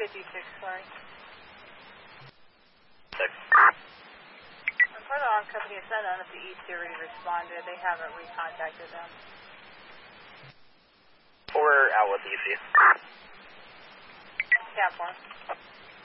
sorry. 6. For the armed company, it's not known if the East already responded. They haven't recontacted them. We're out with EC. Cap 1.